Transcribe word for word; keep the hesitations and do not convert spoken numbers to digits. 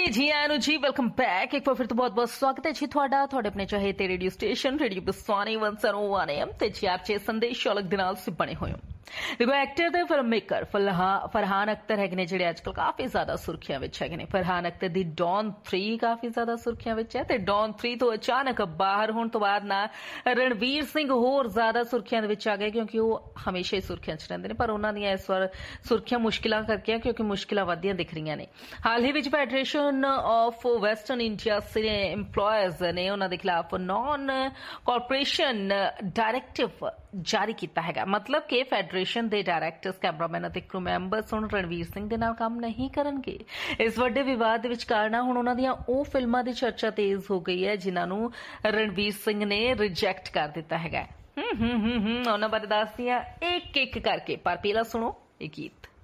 जी आनू जी welcome back एक बार फिर तो बहुत बहुत स्वागत है जी थोड़ा थोड़े अपने चाहे ते radio station radio Baswani one सौ वन एम ते जी आप चे संदेश अलग दिन से बने हुए हो देखो एक्टर ते फिल्म मेकर फरहान अख्तर है ने जिहड़े अजकल काफी ज्यादा सुर्खियां विच है ने फरहान अख्तर दी डॉन थ्री काफी ज्यादा सुर्खियां विच है ते डॉन थ्री तो अचानक बाहर होने तो बाद ना रणवीर सिंह होर ज्यादा सुर्खियां दे विच आ गए क्योंकि वो हमेशा ही सुर्खियां च रहिंदे ने पर उन्हां दी इस बार सुर्खियां मुश्किलां करके क्योंकि मुश्किलां वधियां दिख रही ने हाल ही विच federation of western India cine employees ने उन्हां दे खिलाफ नॉन कॉरपोरेशन डायरेक्टिव जारी किया है मतलब कि फेडरेशन के डायरैक्टर्स कैमरामैन और क्रू मैंबर्स हुण रणवीर सिंह दे नाल काम नहीं करनगे इस वड्डे विवाद दे विचकार ना हुण उन्हां दियां ओह फिल्मां दी चर्चा तेज हो गई है जिन्हां नूं रणवीर सिंह ने रिजैक्ट कर दिता है हम्म हम्म हम्म उन्हां बारे दसदी हां एक एक करके पर पहला सुणो ये गीत